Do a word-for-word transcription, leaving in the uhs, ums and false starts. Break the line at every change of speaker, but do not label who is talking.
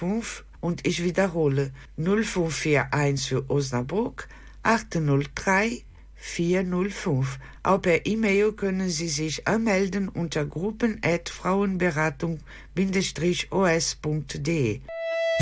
fünf und ich wiederhole null fünf vier eins für Osnabrück acht null drei vier null fünf. Auch per E-Mail können Sie sich anmelden unter gruppen at frauenberatung bindestrich o s punkt d e.